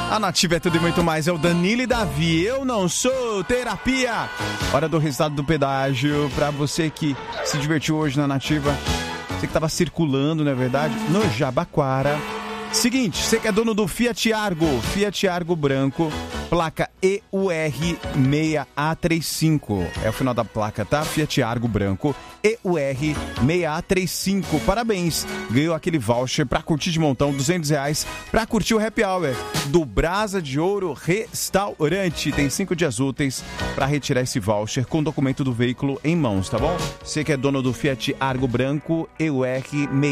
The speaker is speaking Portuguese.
A Nativa é tudo e muito mais, é o Danilo e Davi, eu não sou terapia. Hora do resultado do pedágio, pra você que se divertiu hoje na Nativa, você que tava circulando, não é verdade? No Jabaquara. Seguinte, você que é dono do Fiat Argo branco, placa EUR6A35, é o final da placa, tá? Fiat Argo branco, EUR6A35, parabéns, ganhou aquele voucher pra curtir de montão, R$200, pra curtir o Happy Hour do Brasa de Ouro Restaurante. Tem 5 dias úteis pra retirar esse voucher com o documento do veículo em mãos, tá bom? Você que é dono do Fiat Argo branco, EUR6